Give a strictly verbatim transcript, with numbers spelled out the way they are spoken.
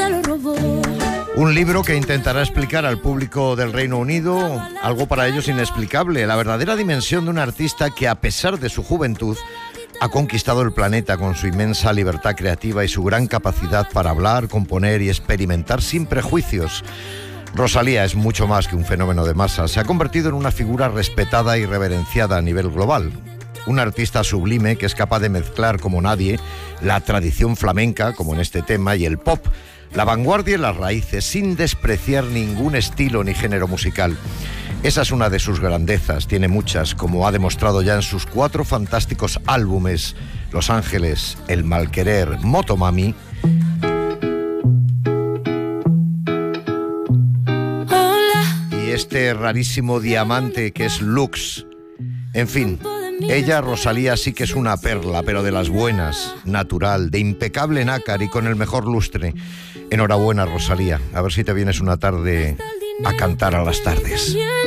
me lo robó. Un libro que intentará explicar al público del Reino Unido algo para ellos inexplicable, la verdadera dimensión de un artista que, a pesar de su juventud, ha conquistado el planeta con su inmensa libertad creativa y su gran capacidad para hablar, componer y experimentar sin prejuicios. Rosalía es mucho más que un fenómeno de masa, se ha convertido en una figura respetada y reverenciada a nivel global. Un artista sublime que es capaz de mezclar como nadie la tradición flamenca, como en este tema, y el pop, la vanguardia y las raíces, sin despreciar ningún estilo ni género musical. Esa es una de sus grandezas, tiene muchas, como ha demostrado ya en sus cuatro fantásticos álbumes: Los Ángeles, El Malquerer, Motomami. Y este rarísimo diamante que es Lux. En fin, ella, Rosalía, sí que es una perla, pero de las buenas, natural, de impecable nácar y con el mejor lustre. Enhorabuena, Rosalía. A ver si te vienes una tarde a cantar a las tardes.